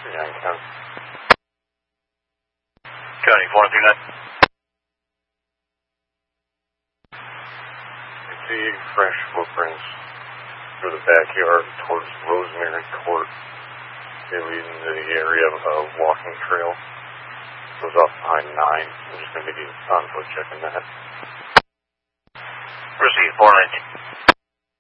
39 County. County 439. I see fresh footprints through the backyard towards Rosemary Court. They lead into the area of a walking trail. Goes off behind 9. I'm just going to be on foot checking that. Proceed, 419.